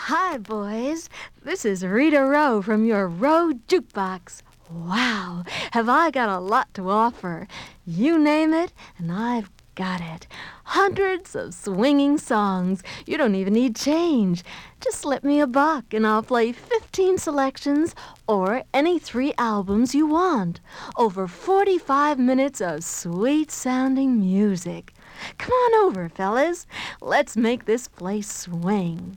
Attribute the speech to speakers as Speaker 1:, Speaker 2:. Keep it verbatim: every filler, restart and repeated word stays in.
Speaker 1: Hi, boys. This is Rita Rowe from your Rowe Jukebox. Wow, have I got a lot to offer. You name it, and I've got it. Hundreds of swinging songs. You don't even need change. Just slip me a buck, and I'll play fifteen selections or any three albums you want. Over forty-five minutes of sweet-sounding music. Come on over, fellas. Let's make this place swing.